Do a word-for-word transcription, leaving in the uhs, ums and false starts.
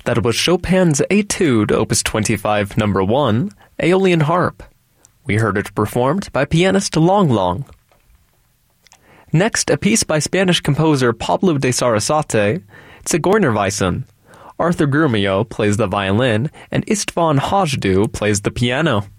That was Chopin's Etude, Opus twenty-five, number one, Aeolian Harp. We heard it performed by pianist Long Long. Next, a piece by Spanish composer Pablo de Sarasate, Zigeunerweisen. Arthur Grumio plays the violin, and Istvan Hajdu plays the piano.